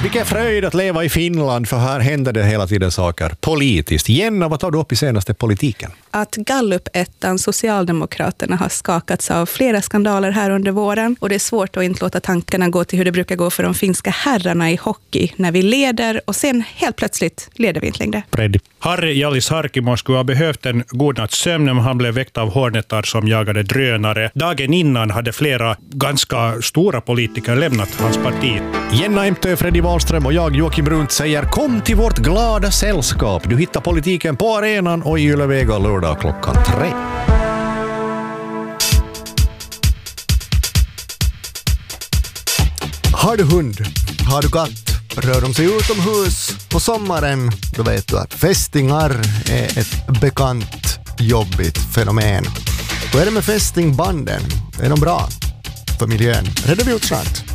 Vilken fröjd att leva i Finland, för här händer det hela tiden saker politiskt. Jenna, vad tar du upp i senaste politiken? Att Gallup-ettan Socialdemokraterna har skakats av flera skandaler här under våren, och det är svårt att inte låta tankarna gå till hur det brukar gå för de finska herrarna i hockey när vi leder och sen helt plötsligt leder vi inte längre. Freddy. Harri Jallis Harkimo skulle ha behövt en god natts sömn när han blev väckt av hornetar som jagade drönare. Dagen innan hade flera ganska stora politiker lämnat hans parti. Jenna Emtö, Freddy Wahlström och jag, Joakim Brunt, säger kom till vårt glada sällskap. Du hittar politiken på arenan och i Ylevega lördag klockan 3. Har du hund? Har du katt? Rör de sig utomhus på sommaren, då vet du att fästingar är ett bekant jobbigt fenomen. Hur är det med fästingbanden? Är de bra för miljön? Redar vi ut snart.